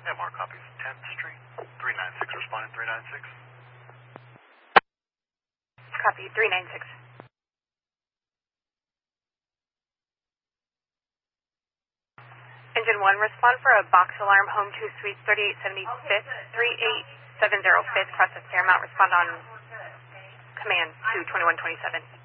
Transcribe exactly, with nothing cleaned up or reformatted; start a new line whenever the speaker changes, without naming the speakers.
Yeah, Mark copies. tenth Street. three nine six responding three nine six.
Copy, three nine six. Engine one, respond for a box alarm, home two suite, thirty-eight seventy-fifth, thirty-eight seventy-fifth, cross of Fairmount. Respond on command to twenty-one twenty-seven.